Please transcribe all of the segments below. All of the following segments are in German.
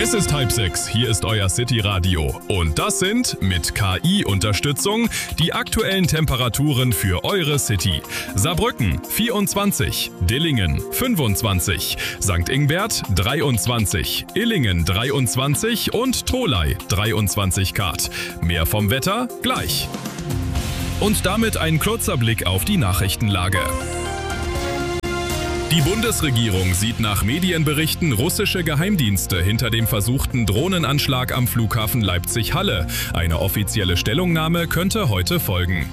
Es ist 5:30, hier ist euer City-Radio. Und das sind, mit KI-Unterstützung, die aktuellen Temperaturen für eure City. Saarbrücken 24, Dillingen 25, St. Ingbert 23, Illingen 23 und Tholey 23 Grad. Mehr vom Wetter gleich. Und damit ein kurzer Blick auf die Nachrichtenlage. Die Bundesregierung sieht nach Medienberichten russische Geheimdienste hinter dem versuchten Drohnenanschlag am Flughafen Leipzig-Halle. Eine offizielle Stellungnahme könnte heute folgen.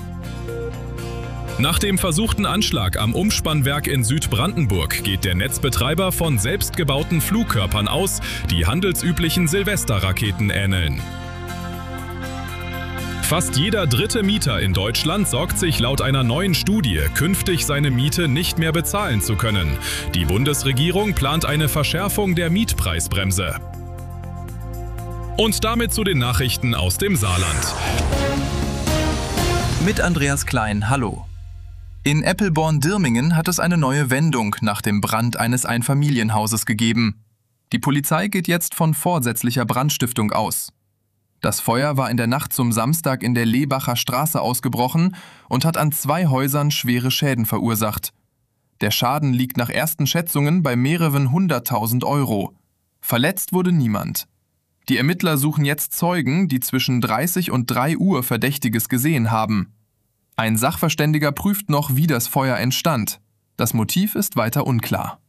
Nach dem versuchten Anschlag am Umspannwerk in Südbrandenburg geht der Netzbetreiber von selbstgebauten Flugkörpern aus, die handelsüblichen Silvesterraketen ähneln. Fast jeder dritte Mieter in Deutschland sorgt sich laut einer neuen Studie, künftig seine Miete nicht mehr bezahlen zu können. Die Bundesregierung plant eine Verschärfung der Mietpreisbremse. Und damit zu den Nachrichten aus dem Saarland. Mit Andreas Klein, hallo. In Eppelborn-Dirmingen hat es eine neue Wendung nach dem Brand eines Einfamilienhauses gegeben. Die Polizei geht jetzt von vorsätzlicher Brandstiftung aus. Das Feuer war in der Nacht zum Samstag in der Lebacher Straße ausgebrochen und hat an 2 Häusern schwere Schäden verursacht. Der Schaden liegt nach ersten Schätzungen bei mehreren 100.000 Euro. Verletzt wurde niemand. Die Ermittler suchen jetzt Zeugen, die zwischen 30 und 3 Uhr Verdächtiges gesehen haben. Ein Sachverständiger prüft noch, wie das Feuer entstand. Das Motiv ist weiter unklar.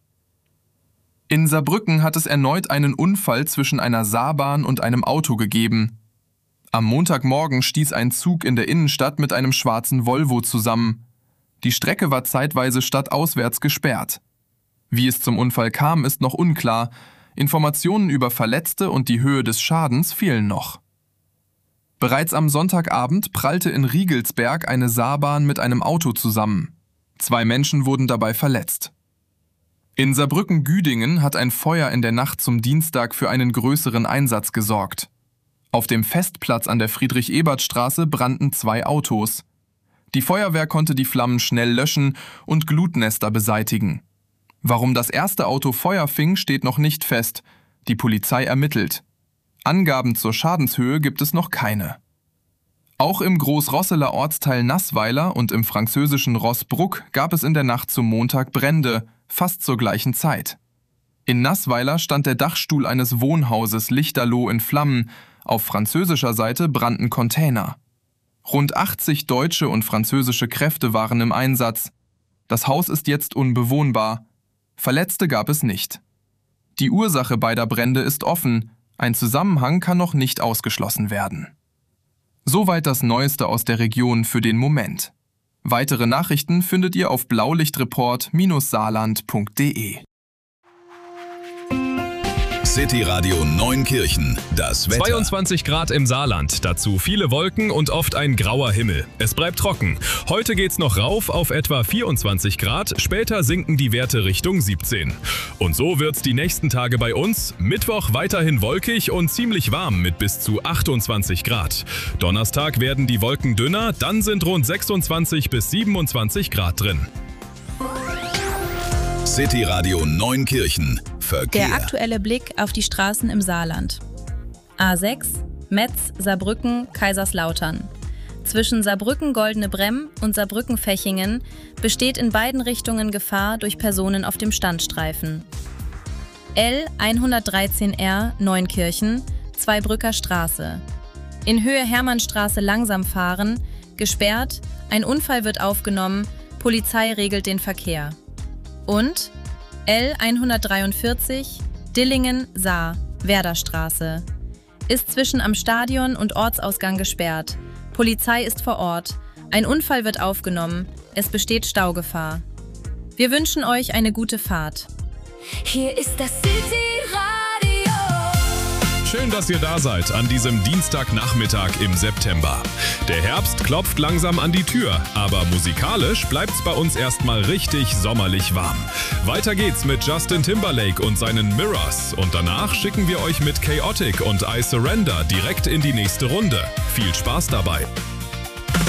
In Saarbrücken hat es erneut einen Unfall zwischen einer Saarbahn und einem Auto gegeben. Am Montagmorgen stieß ein Zug in der Innenstadt mit einem schwarzen Volvo zusammen. Die Strecke war zeitweise stadtauswärts gesperrt. Wie es zum Unfall kam, ist noch unklar. Informationen über Verletzte und die Höhe des Schadens fehlen noch. Bereits am Sonntagabend prallte in Riegelsberg eine Saarbahn mit einem Auto zusammen. 2 Menschen wurden dabei verletzt. In Saarbrücken-Güdingen hat ein Feuer in der Nacht zum Dienstag für einen größeren Einsatz gesorgt. Auf dem Festplatz an der Friedrich-Ebert-Straße brannten 2 Autos. Die Feuerwehr konnte die Flammen schnell löschen und Glutnester beseitigen. Warum das erste Auto Feuer fing, steht noch nicht fest. Die Polizei ermittelt. Angaben zur Schadenshöhe gibt es noch keine. Auch im Großrosseler Ortsteil Nassweiler und im französischen Roßbruck gab es in der Nacht zum Montag Brände, fast zur gleichen Zeit. In Nassweiler stand der Dachstuhl eines Wohnhauses lichterloh in Flammen, auf französischer Seite brannten Container. Rund 80 deutsche und französische Kräfte waren im Einsatz. Das Haus ist jetzt unbewohnbar. Verletzte gab es nicht. Die Ursache beider Brände ist offen, ein Zusammenhang kann noch nicht ausgeschlossen werden. Soweit das Neueste aus der Region für den Moment. Weitere Nachrichten findet ihr auf blaulichtreport-saarland.de. City Radio Neunkirchen, das Wetter. 22 Grad im Saarland, dazu viele Wolken und oft ein grauer Himmel. Es bleibt trocken. Heute geht's noch rauf auf etwa 24 Grad, später sinken die Werte Richtung 17. Und so wird's die nächsten Tage bei uns. Mittwoch weiterhin wolkig und ziemlich warm mit bis zu 28 Grad. Donnerstag werden die Wolken dünner, dann sind rund 26 bis 27 Grad drin. City Radio Neunkirchen, Verkehr. Der aktuelle Blick auf die Straßen im Saarland. A6, Metz, Saarbrücken, Kaiserslautern. Zwischen Saarbrücken-Goldene Bremm und Saarbrücken-Fechingen besteht in beiden Richtungen Gefahr durch Personen auf dem Standstreifen. L 113R Neunkirchen, Zweibrücker Straße. In Höhe Hermannstraße langsam fahren, gesperrt, ein Unfall wird aufgenommen, Polizei regelt den Verkehr. Und L 143 Dillingen-Saar, Werderstraße. Ist zwischen am Stadion und Ortsausgang gesperrt. Polizei ist vor Ort. Ein Unfall wird aufgenommen. Es besteht Staugefahr. Wir wünschen euch eine gute Fahrt. Hier ist das City-Radio. Schön, dass ihr da seid an diesem Dienstagnachmittag im September. Der Herbst klopft langsam an die Tür, aber musikalisch bleibt's bei uns erstmal richtig sommerlich warm. Weiter geht's mit Justin Timberlake und seinen Mirrors und danach schicken wir euch mit Chaotic und I Surrender direkt in die nächste Runde. Viel Spaß dabei!